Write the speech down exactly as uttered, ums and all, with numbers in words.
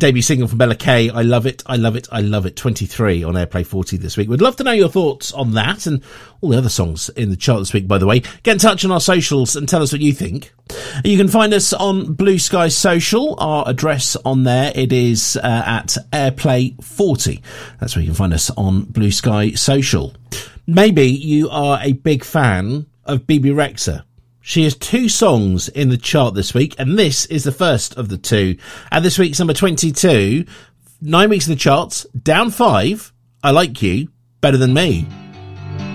debut single from Bella Kay, I Love It, I Love It, I Love It, twenty-three on Airplay forty this week. We'd love to know your thoughts on that and all the other songs in the chart this week, by the way. Get in touch on our socials and tell us what you think. You can find us on Blue Sky Social. Our address on there, it is uh, at Airplay forty. That's where you can find us on Blue Sky Social. Maybe you are a big fan of Bebe Rexha. She has two songs in the chart this week, and this is the first of the two. At this week's number twenty-two, nine weeks in the charts, down five, I Like You Better Than Me.